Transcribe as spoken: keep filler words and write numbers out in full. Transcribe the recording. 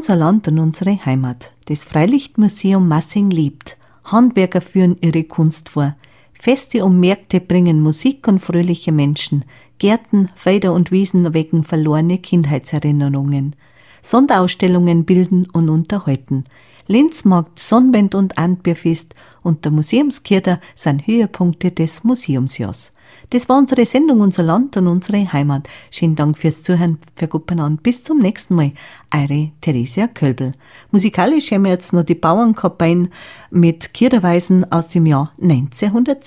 Unser Land und unsere Heimat. Das Freilichtmuseum Massing lebt. Handwerker führen ihre Kunst vor. Feste und Märkte bringen Musik und fröhliche Menschen. Gärten, Felder und Wiesen wecken verlorene Kindheitserinnerungen. Sonderausstellungen bilden und unterhalten. Linzmarkt, Sonnenwend und Antbierfest und der Museumskirche sind Höhepunkte des Museumsjahrs. Das war unsere Sendung, unser Land und unsere Heimat. Schönen Dank fürs Zuhören, für Gutbeinander. Bis zum nächsten Mal. Eure Theresia Kölbel. Musikalisch haben wir jetzt noch die Bauernkapellen mit Kirchenweisen aus dem Jahr neunzehnhundertsieben.